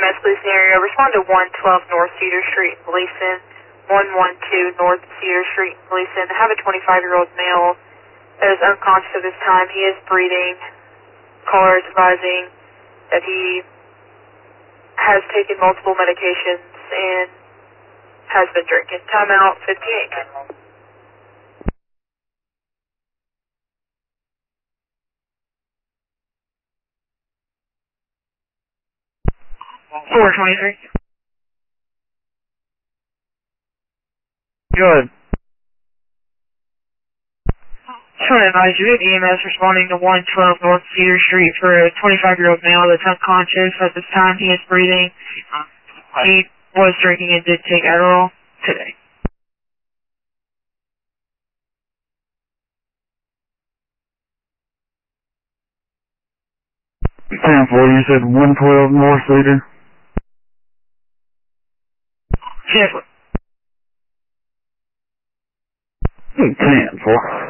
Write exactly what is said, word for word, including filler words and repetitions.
M S Gleason area. Respond to one twelve North Cedar Street in Gleason, one one two North Cedar Street in Gleason. I have a twenty-five-year-old male that is unconscious at this time. He is breathing. Caller is advising that he has taken multiple medications and has been drinking. Timeout fifty-eight. four twenty-three. Good. Just want to advise you, we have E M S responding to one twelve North Cedar Street for a twenty-five-year-old male that's unconscious at this time. He is breathing. He was drinking and did take Adderall today. ten four, you said one twelve North Cedar? Yes. ten four.